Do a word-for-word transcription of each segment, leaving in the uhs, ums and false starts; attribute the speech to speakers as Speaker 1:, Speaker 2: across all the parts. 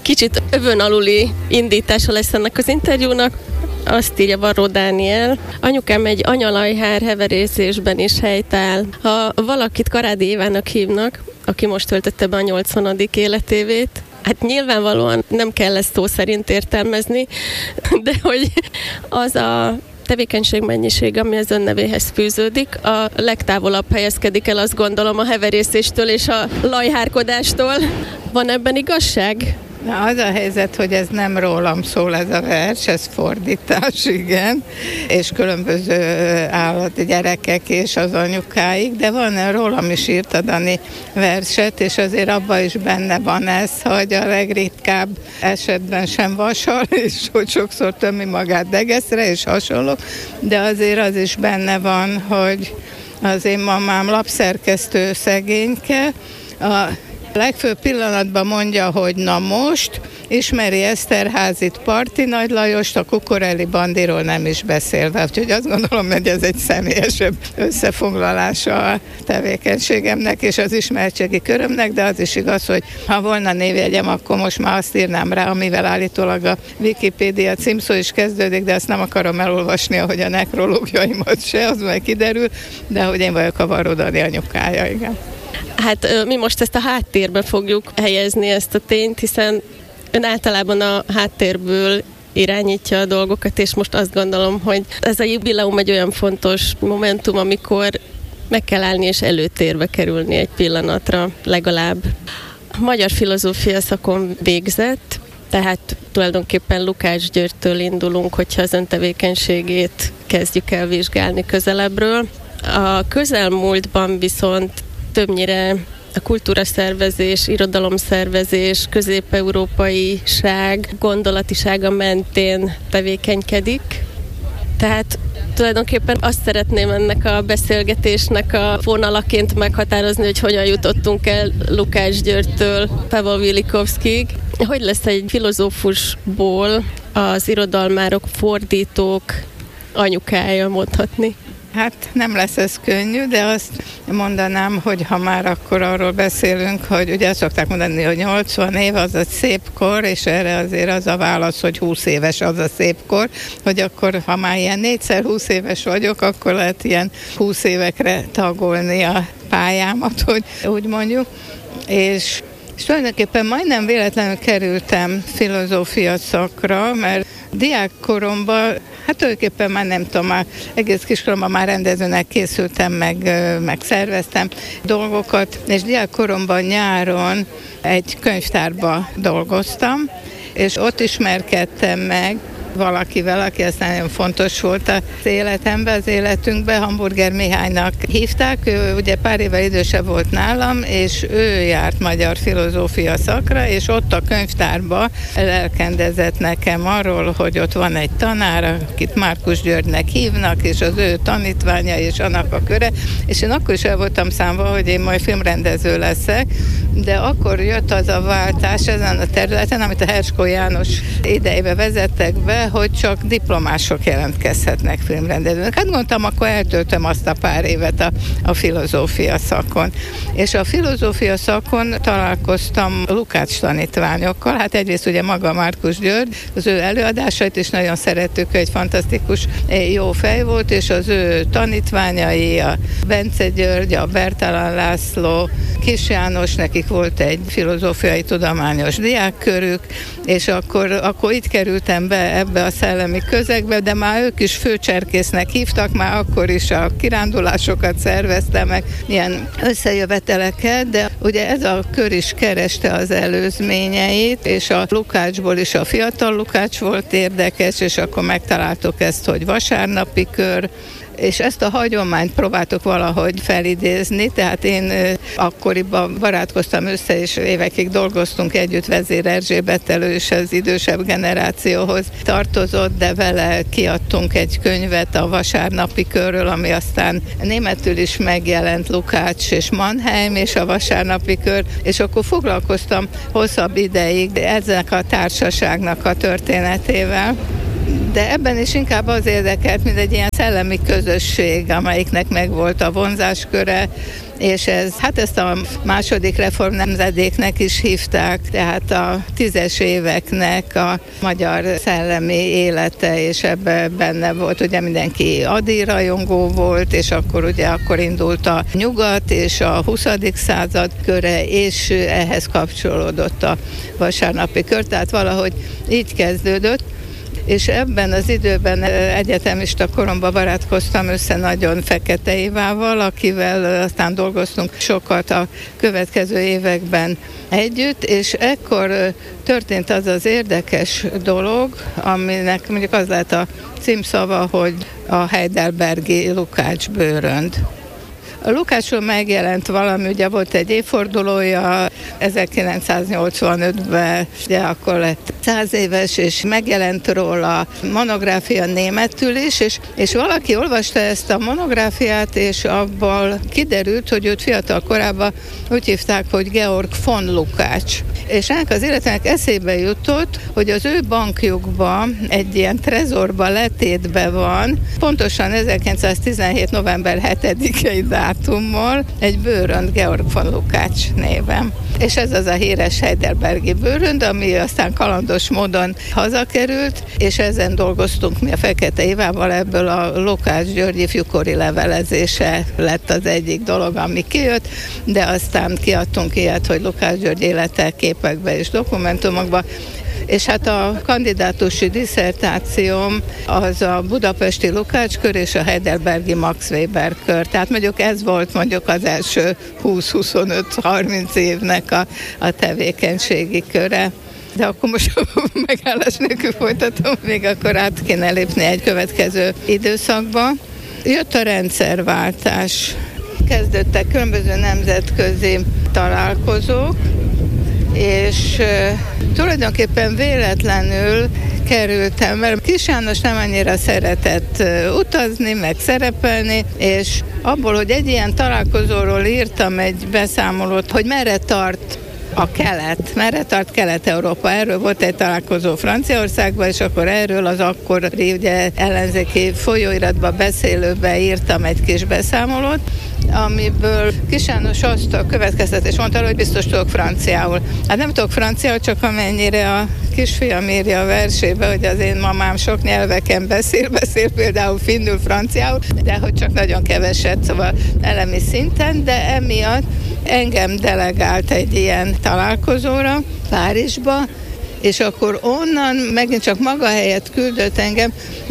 Speaker 1: kicsit övön aluli indítása lesz ennek az interjúnak. Azt írja Varró Dániel: anyukám egy anyalajhár heverészésben is helytáll. Ha valakit Karádi Évának hívnak, aki most töltötte be a nyolcvanadik életévét, hát nyilvánvalóan nem kell ezt szó szerint értelmezni, de hogy az a tevékenységmennyiség, ami az önnevéhez fűződik, a legtávolabb helyezkedik el, azt gondolom, a heverészéstől és a lajhárkodástól. Van ebben igazság?
Speaker 2: Na, az a helyzet, hogy ez nem rólam szól ez a vers, ez fordítás, igen, és különböző állati gyerekek és az anyukáig, de van rólam is írt a Dani verset, és azért abban is benne van ez, hogy a legritkább esetben sem vasal, és hogy sokszor tömi magát degeszre, és hasonlók, de azért az is benne van, hogy az én mamám lapszerkesztő szegényke, a legfőbb pillanatban mondja, hogy na most, ismeri Eszterházit, Parti Nagy Lajost, a Kukorelli Bandiról nem is beszélve. Úgyhogy azt gondolom, hogy ez egy személyesebb összefoglalása a tevékenységemnek és az ismertségi körömnek, de az is igaz, hogy ha volna névjegyem, akkor most már azt írnám rá, amivel állítólag a Wikipédia címszó is kezdődik, de azt nem akarom elolvasni, ahogy a nekrológiaimat se, az majd kiderül, de hogy én vagyok a Varró Dani anyukája, igen.
Speaker 1: Hát mi most ezt a háttérbe fogjuk helyezni, ezt a tényt, hiszen ön általában a háttérből irányítja a dolgokat, és most azt gondolom, hogy ez a jubileum egy olyan fontos momentum, amikor meg kell állni és előtérbe kerülni egy pillanatra legalább. A magyar filozófia szakon végzett, tehát tulajdonképpen Lukács Györgytől indulunk, hogyha az ön tevékenységét kezdjük el vizsgálni közelebbről. A közelmúltban viszont többnyire a kultúraszervezés, irodalomszervezés, közép-európaiság, gondolatisága mentén tevékenykedik. Tehát tulajdonképpen azt szeretném ennek a beszélgetésnek a vonalaként meghatározni, hogy hogyan jutottunk el Lukács Györgytől Pavel Vilikovszkig. Hogy lesz egy filozófusból az irodalmárok, fordítók anyukája, mondhatni?
Speaker 2: Hát nem lesz ez könnyű, de azt mondanám, hogy ha már akkor arról beszélünk, hogy ugye azt szokták mondani, hogy nyolcvan év az a szép kor, és erre azért az a válasz, hogy húsz éves az a szép kor, hogy akkor ha már ilyen négyszer húsz éves vagyok, akkor lehet ilyen húsz évekre tagolni a pályámat, hogy úgy mondjuk, és És tulajdonképpen majdnem véletlenül kerültem filozófia szakra, mert diákkoromban, hát tulajdonképpen már nem tudom, már egész kiskoromban már rendezőnek készültem, meg, meg szerveztem dolgokat, és diákkoromban nyáron egy könyvtárba dolgoztam, és ott ismerkedtem meg valakivel, aki aztán nagyon fontos volt az életemben, az életünkben, Hamburger Mihálynak hívták, ő ugye pár évvel idősebb volt nálam, és ő járt magyar filozófia szakra, és ott a könyvtárba lelkendezett nekem arról, hogy ott van egy tanár, akit Márkus Györgynek hívnak, és az ő tanítványa, és annak a köre, és én akkor is el voltam számva, hogy én majd filmrendező leszek, de akkor jött az a váltás ezen a területen, amit a Herskó János idejébe vezettek be, hogy csak diplomások jelentkezhetnek filmrendezőnek. Hát gondoltam, akkor eltöltöm azt a pár évet a, a filozófia szakon. És a filozófia szakon találkoztam Lukács tanítványokkal, hát egyrészt ugye maga Márkus György, az ő előadásait is nagyon szerettük, egy fantasztikus jó fej volt, és az ő tanítványai, a Bence György, a Bertalan László, Kis János, nekik volt egy filozófiai tudományos diákkörük, és akkor, akkor itt kerültem be ebbe a szellemi közegbe, de már ők is főcserkésznek hívtak, már akkor is a kirándulásokat szerveztem, meg ilyen összejöveteleket, de ugye ez a kör is kereste az előzményeit, és a Lukácsból is a fiatal Lukács volt érdekes, és akkor megtaláltuk ezt, hogy vasárnapi kör, és ezt a hagyományt próbáltuk valahogy felidézni, tehát én akkoriban barátkoztam össze, és évekig dolgoztunk együtt Vezér Erzsébettel, ő is az idősebb generációhoz tartozott, de vele kiadtunk egy könyvet a vasárnapi körről, ami aztán németül is megjelent, Lukács és Mannheim és a vasárnapi kör, és akkor foglalkoztam hosszabb ideig ezek a társaságnak a történetével. De ebben is inkább az érdekelt, mint egy ilyen szellemi közösség, amelyiknek megvolt a vonzásköre, és ez, hát ezt a második reform nemzedéknek is hívták, tehát a tízes éveknek a magyar szellemi élete, és ebben benne volt, ugye mindenki Ady rajongó volt, és akkor ugye akkor indult a nyugat, és a huszadik század köre, és ehhez kapcsolódott a vasárnapi kör, tehát valahogy így kezdődött. És ebben az időben egyetemista koromban barátkoztam össze nagyon Fekete Évával, akivel aztán dolgoztunk sokat a következő években együtt, és ekkor történt az az érdekes dolog, aminek mondjuk az lett a címszava, hogy a heidelbergi Lukács bőrönd. A Lukácsról megjelent valami, ugye volt egy évfordulója, ezerkilencszáznyolcvanötben, ugye akkor lett száz éves, és megjelent róla monográfia németül is, és, és valaki olvasta ezt a monográfiát, és abból kiderült, hogy őt fiatal korában úgy hívták, hogy Georg von Lukács. És ennek az életének eszébe jutott, hogy az ő bankjukban egy ilyen trezorba letétbe van, pontosan ezerkilencszáztizenhét november hetedikei dátummal egy bőrönd Georg von Lukács néven. És ez az a híres heidelbergi bőrönd, ami aztán kalandos módon hazakerült, és ezen dolgoztunk mi a Fekete Évával, ebből a Lukács György ifjúkori levelezése lett az egyik dolog, ami kijött, de aztán kiadtunk ilyet, hogy Lukács György élete képekbe és dokumentumokba, és hát a kandidátusi disszertációm az a budapesti Lukács kör és a heidelbergi Max Weber kör. Tehát mondjuk ez volt mondjuk az első húsz-huszonöt-harminc évnek a, a tevékenységi köre. De akkor most megállás nélkül folytatom, még akkor át kéne lépni egy következő időszakba. Jött a rendszerváltás. Kezdődtek különböző nemzetközi találkozók, és uh, tulajdonképpen véletlenül kerültem, mert Kis János nem annyira szeretett uh, utazni, meg szerepelni, és abból, hogy egy ilyen találkozóról írtam egy beszámolót, hogy merre tart a kelet, merre tart Kelet-Európa. Erről volt egy találkozó Franciaországban, és akkor erről az akkori ugye, ellenzéki folyóiratba, beszélőbe írtam egy kis beszámolót, amiből Kis János azt a következtetést mondta, hogy biztos tudok franciául. Hát nem tudok franciául, csak amennyire a kisfiam írja a versébe, hogy az én mamám sok nyelveken beszél, beszél például finnül, franciául, de hogy csak nagyon keveset, szóval elemi szinten, de emiatt engem delegált egy ilyen találkozóra Párizsba, és akkor onnan megint csak maga helyett küldött engem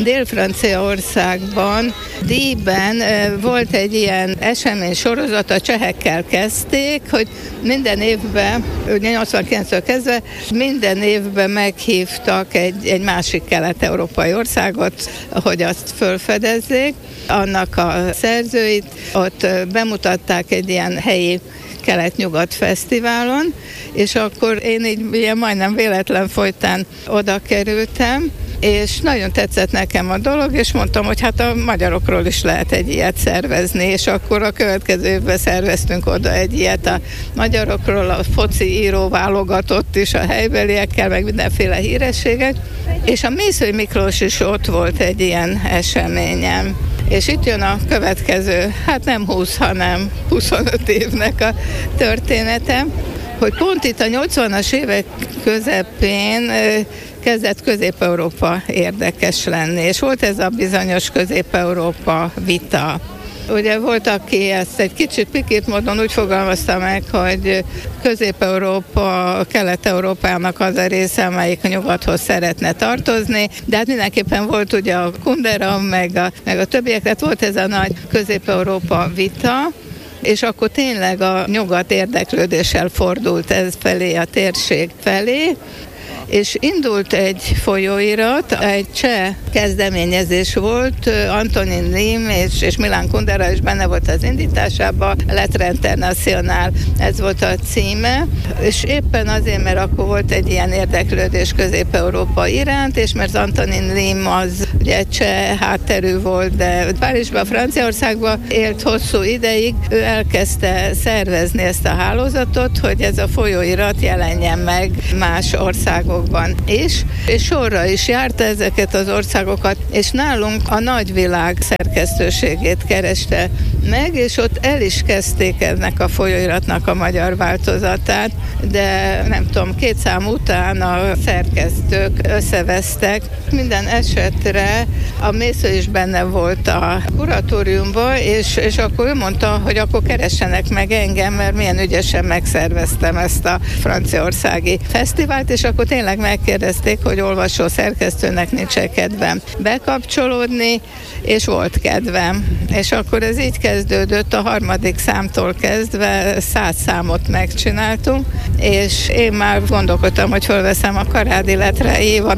Speaker 2: Dél-Franciaországban, Díjben volt egy ilyen esemény sorozat, a csehekkel kezdték, hogy minden évben, nyolcvankilenctől kezdve, minden évben meghívtak egy, egy másik kelet-európai országot, hogy azt felfedezzék. Annak a szerzőit ott bemutatták egy ilyen helyi Kelet-Nyugat fesztiválon, és akkor én így ilyen majdnem véletlen folytán oda kerültem, és nagyon tetszett nekem a dolog, és mondtam, hogy hát a magyarokról is lehet egy ilyet szervezni, és akkor a következő évben szerveztünk oda egy ilyet a magyarokról, a foci író válogatott is a helybeliekkel, meg mindenféle hírességek, és a Mészői Miklós is ott volt egy ilyen eseményem. És itt jön a következő, hát nem húsz, hanem huszonöt évnek a története, hogy pont itt a nyolcvanas évek közepén kezdett Közép-Európa érdekes lenni, és volt ez a bizonyos Közép-Európa vita. Ugye volt, aki ezt egy kicsit pikét módon úgy fogalmazta meg, hogy Közép-Európa, Kelet-Európának az a része, amelyik a nyugathoz szeretne tartozni, de hát mindenképpen volt ugye a Kundera, meg a, meg a többiek, tehát volt ez a nagy Közép-Európa vita, és akkor tényleg a nyugat érdeklődéssel fordult ez felé, a térség felé, és indult egy folyóirat, egy cseh kezdeményezés volt, Antonin Lim és, és Milan Kundera is benne volt az indításában, Lettre International, ez volt a címe, és éppen azért, mert akkor volt egy ilyen érdeklődés Közép-Európa iránt, és mert Antonin Lim az ugye cseh hátterű volt, de Párizsban, Franciaországban élt hosszú ideig, ő elkezdte szervezni ezt a hálózatot, hogy ez a folyóirat jelenjen meg más országokban is, és sorra is járta ezeket az országokat, és nálunk a nagyvilág szerkesztőségét kereste meg, és ott el is kezdték ennek a folyóiratnak a magyar változatát, de nem tudom, két szám után a szerkesztők összevesztek. Minden esetre a Mésző is benne volt a kuratóriumban, és, és akkor ő mondta, hogy akkor keressenek meg engem, mert milyen ügyesen megszerveztem ezt a franciaországi fesztivált, és akkor tényleg megkérdezték, hogy olvasó szerkesztőnek nincs-e kedvem bekapcsolódni, és volt kedvem. És akkor ez így kezdődött, a harmadik számtól kezdve száz számot megcsináltunk, és én már gondolkodtam, hogy fölveszem a Karádi Letre évad